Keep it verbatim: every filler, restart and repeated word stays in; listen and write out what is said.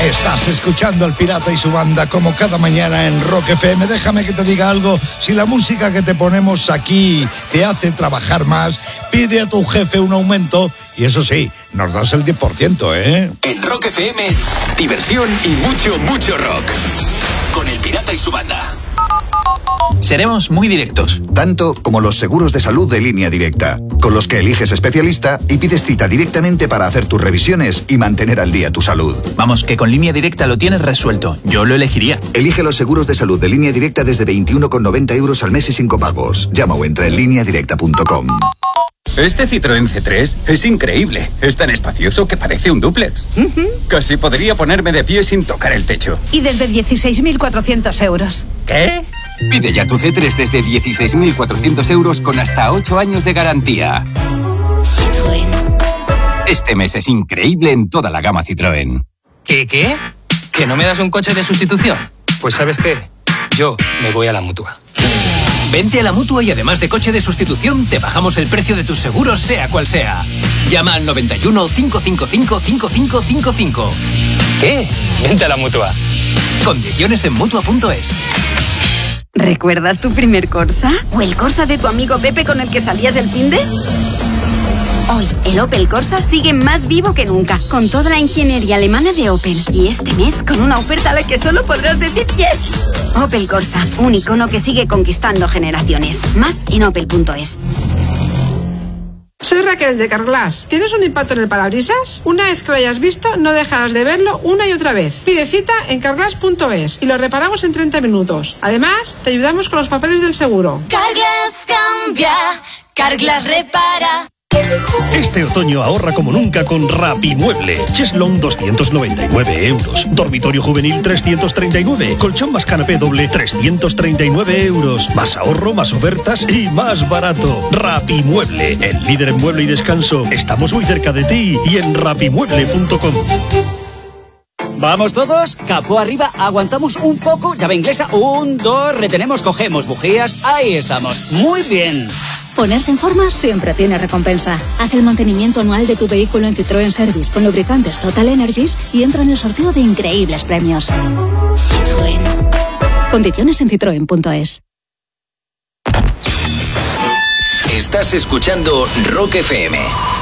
Estás escuchando al Pirata y su banda como cada mañana en Rock F M. Déjame que te diga algo. Si la música que te ponemos aquí te hace trabajar más, pide a tu jefe un aumento y eso sí, nos das el diez por ciento, ¿eh? En Rock F M, diversión y mucho, mucho rock. Con el Pirata y su banda. Seremos muy directos. Tanto como los seguros de salud de Línea Directa, con los que eliges especialista y pides cita directamente para hacer tus revisiones y mantener al día tu salud. Vamos, que con Línea Directa lo tienes resuelto. Yo lo elegiría. Elige los seguros de salud de Línea Directa desde veintiuno con noventa euros al mes y sin copagos. Llama o entra en línea directa punto com. Este Citroën C tres es increíble. Es tan espacioso que parece un dúplex. Uh-huh. Casi podría ponerme de pie sin tocar el techo. Y desde dieciséis mil cuatrocientos euros. ¿Qué? Pide ya tu C tres desde dieciséis mil cuatrocientos euros con hasta ocho años de garantía. Citroën. Este mes es increíble en toda la gama Citroën. ¿Qué, qué? ¿Que no me das un coche de sustitución? Pues ¿sabes qué? Yo me voy a la Mutua. Vente a la Mutua y además de coche de sustitución, te bajamos el precio de tus seguros, sea cual sea. Llama al noventa y uno, cinco cinco cinco, cinco cinco cinco cinco. ¿Qué? Vente a la Mutua. Condiciones en Mutua punto es. ¿Recuerdas tu primer Corsa? ¿O el Corsa de tu amigo Pepe con el que salías el finde? Hoy, el Opel Corsa sigue más vivo que nunca, con toda la ingeniería alemana de Opel. Y este mes, con una oferta a la que solo podrás decir yes. Opel Corsa, un icono que sigue conquistando generaciones. Más en opel punto es. Soy Raquel de Carglass. ¿Tienes un impacto en el parabrisas? Una vez que lo hayas visto, no dejarás de verlo una y otra vez. Pide cita en carglass punto es y lo reparamos en treinta minutos. Además, te ayudamos con los papeles del seguro. Carglass cambia, Carglass repara. Este otoño ahorra como nunca con Rapimueble. Cheslong doscientos noventa y nueve euros. Dormitorio juvenil trescientos treinta y nueve. Colchón más canapé doble trescientos treinta y nueve euros. Más ahorro, más ofertas y más barato. Rapimueble, el líder en mueble y descanso. Estamos muy cerca de ti y en rapimueble punto com. Vamos todos, capó arriba, aguantamos un poco, llave inglesa, un, dos, retenemos, cogemos bujías, ahí estamos, muy bien. Ponerse en forma siempre tiene recompensa. Haz el mantenimiento anual de tu vehículo en Citroën Service con lubricantes Total Energies y entra en el sorteo de increíbles premios. Citroën. Condiciones en citroen punto es. Estás escuchando Rock F M.